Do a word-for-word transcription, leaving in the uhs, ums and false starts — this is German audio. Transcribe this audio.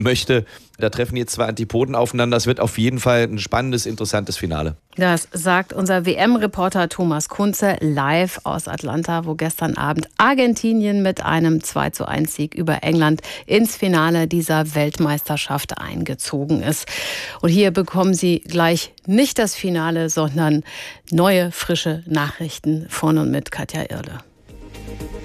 möchte. Da treffen jetzt zwei Antipoden aufeinander. Das wird auf jeden Fall ein spannendes, interessantes Finale. Das sagt unser W M-Reporter Thomas Kunze live aus Atlanta, wo gestern Abend Argentinien mit einem zwei zu eins Sieg über England ins Finale dieser Weltmeisterschaft eingezogen ist. Und hier bekommen Sie gleich nicht das Finale, sondern neue, frische Nachrichten von und mit Katja Irle.